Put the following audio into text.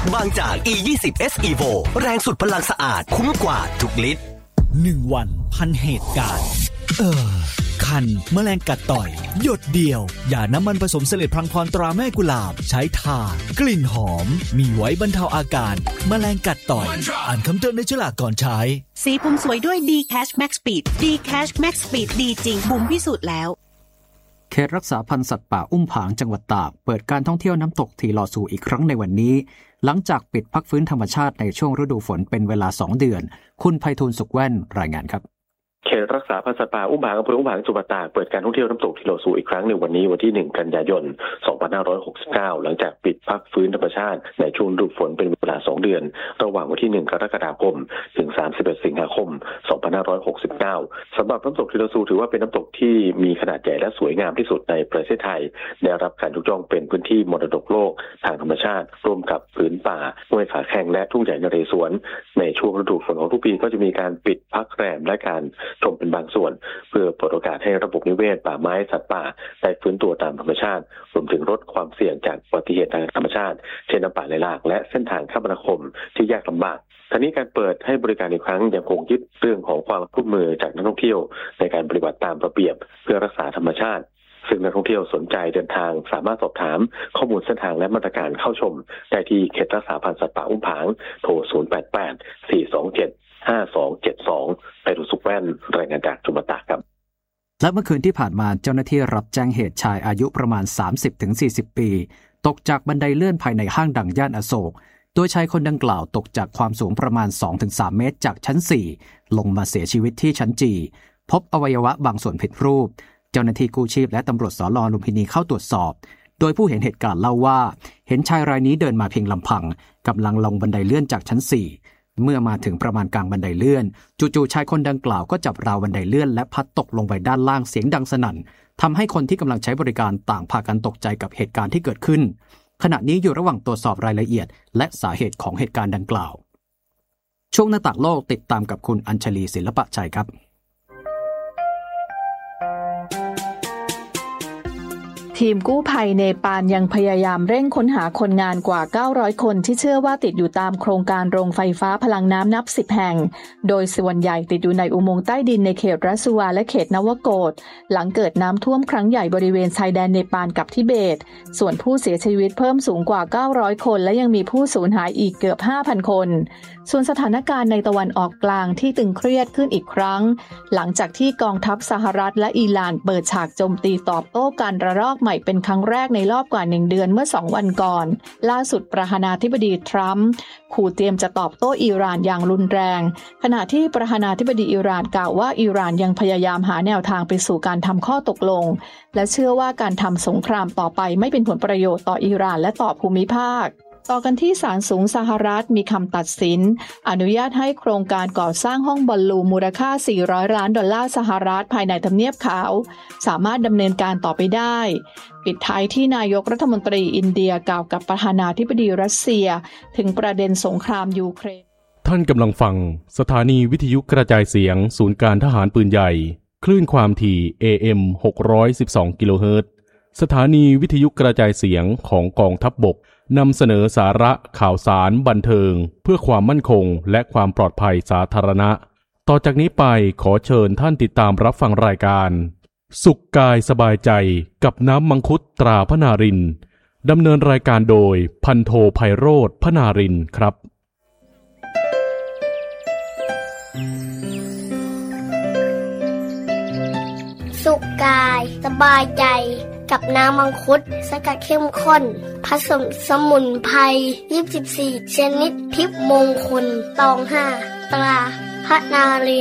บางจาก E20 S Evo แรงสุดพลังสะอาดคุ้มกว่าทุกลิตร 1 วันพันเหตุการณ์คันแมลงกัดต่อยหยดเดียวอย่าน้ำมันผสมเสลดพลังพรตราแม่กุหลาบใช้ทากลิ่นหอมมีไว้บรรเทาอาการแมลงกัดต่อยอ่านคำเตือนในฉลากก่อนใช้สีผมสวยด้วย D-Cash Max Speed D-Cash Max Speed ดีจริงบุ๋มพิสูจน์แล้วเขตรักษาพันธุ์สัตว์ป่าอุ้มผางจังหวัดตากเปิดการท่องเที่ยวน้ำตกทีลอซูอีกครั้งในวันนี้หลังจากปิดพักฟื้นธรรมชาติในช่วงฤดูฝนเป็นเวลา2 เดือนคุณไพฑูรย์สุขแว่นรายงานครับเขตรักษาพันธุ์สัตว์ป่าอุ้มผางอำเภออุ้มผางจังหวัดตากเปิดการท่องเที่ยวน้ำตกทีลอซูอีกครั้งในวันนี้วันที่1 กันยายน 2569หลังจากปิดพักฟื้นธรรมชาติในช่วงฤดูฝนเป็นเวลา2 เดือนระหว่างวันที่1 กรกฎาคมถึง31 สิงหาคม 2569สำหรับน้ำตกทีลอซูถือว่าเป็นน้ำตกที่มีขนาดใหญ่และสวยงามที่สุดในประเทศไทยได้รับการยกย่องเป็นพื้นที่มรดกโลกทางธรรมชาติร่วมกับผืนป่าห้วยขาแข้งและทุ่งใหญ่นเรศวรในช่วงฤดูฝนของทุกปีก็จะมีการปิดพักแรมและการชมเป็นบางส่วนเพื่อเปิดโอกาสให้ระบบนิเวศป่าไม้สัตว์ป่าได้ฟื้นตัวตามธรรมชาติรวมถึงลดความเสี่ยงจากอุบัติเหตุทางธรรมชาติเช่นน้ำป่าไหลหลากและเส้นทางคมนาคมที่ยากลำบากทั้งนี้การเปิดให้บริการอีกครั้งยังคงยึดเรื่องของความร่วมมือจากนักท่องเที่ยวในการปฏิบัติตามระเบียบเพื่อรักษาธรรมชาติซึ่งนักท่องเที่ยวสนใจเดินทางสามารถสอบถามข้อมูลเส้นทางและมาตรการเข้าชมได้ที่เขตรักษาพันธุ์สัตว์ป่าอุ้มผางโทร088-427-5272ไปดูสุขแว่นรายงานจากจังหวัดตากครับและเมื่อคืนที่ผ่านมาเจ้าหน้าที่รับแจ้งเหตุชายอายุประมาณ 30-40 ปีตกจากบันไดเลื่อนภายในห้างดังย่านอโศกโดยชายคนดังกล่าวตกจากความสูงประมาณ 2-3 เมตรจากชั้น 4ลงมาเสียชีวิตที่ชั้นจีพบอวัยวะบางส่วนผิดรูปเจ้าหน้าที่กู้ชีพและตำรวจสล.ลุมพินีเข้าตรวจสอบโดยผู้เห็นเหตุการณ์เล่าว่าเห็นชายรายนี้เดินมาเพียงลำพังกำลังลงบันไดเลื่อนจากชั้น 4เมื่อมาถึงประมาณกลางบันไดเลื่อนจู่ๆชายคนดังกล่าวก็จับราวบันไดเลื่อนและพัดตกลงไปด้านล่างเสียงดังสนั่นทำให้คนที่กำลังใช้บริการต่างพากันตกใจกับเหตุการณ์ที่เกิดขึ้นขณะนี้อยู่ระหว่างตรวจสอบรายละเอียดและสาเหตุของเหตุการณ์ดังกล่าวช่วงหน้าต่างโลกติดตามกับคุณอัญชลีศิลปะชัยครับทีมกู้ภัยเนปาลยังพยายามเร่งค้นหาคนงานกว่า900คนที่เชื่อว่าติดอยู่ตามโครงการโรงไฟฟ้าพลังน้ำนับ10แห่งโดยส่วนใหญ่ติดอยู่ในอุโมงค์ใต้ดินในเขตรัสซูวาและเขตนวโกตหลังเกิดน้ำท่วมครั้งใหญ่บริเวณชายแดนเนปาลกับทิเบตส่วนผู้เสียชีวิตเพิ่มสูงกว่า900คนและยังมีผู้สูญหายอีกเกือบ 5,000 คนส่วนสถานการณ์ในตะวันออกกลางที่ตึงเครียดขึ้นอีกครั้งหลังจากที่กองทัพสหรัฐและอิหร่านเปิดฉากโจมตีตอบโต้การระลอกใหม่เป็นครั้งแรกในรอบกว่า1 เดือนเมื่อ2 วันก่อนล่าสุดประธานาธิบดีทรัมป์ขู่เตรียมจะตอบโต้อิหร่านอย่างรุนแรงขณะที่ประธานาธิบดีอิหร่านกล่าวว่าอิหร่านยังพยายามหาแนวทางไปสู่การทำข้อตกลงและเชื่อว่าการทำสงครามต่อไปไม่เป็นผลประโยชน์ต่ออิหร่านและต่อภูมิภาคต่อกันที่ศาลสูงสหรัฐมีคำตัดสินอนุญาตให้โครงการก่อสร้างห้องบอลลูนมูลค่า$400 ล้านสหรัฐภายในทำเนียบขาวสามารถดำเนินการต่อไปได้ปิดท้ายที่นายกรัฐมนตรีอินเดียกล่าวกับประธานาธิบดีรัสเซียถึงประเด็นสงครามยูเครนท่านกำลังฟังสถานีวิทยุกระจายเสียงศูนย์การทหารปืนใหญ่คลื่นความถี่ AM 612 กิโลเฮิรตซ์สถานีวิทยุกระจายเสียงของกองทัพบกนำเสนอสาระข่าวสารบันเทิงเพื่อความมั่นคงและความปลอดภัยสาธารณะต่อจากนี้ไปขอเชิญท่านติดตามรับฟังรายการสุขกายสบายใจกับน้ำมังคุดตราพนารินดำเนินรายการโดยพันโทไพโรจน์พนารินครับสุขกายสบายใจกับน้ำมังคุดสกัดเข้มข้นผสมสมุนไพร24ชนิดทิพย์มงคลตอง5ตราพนาริน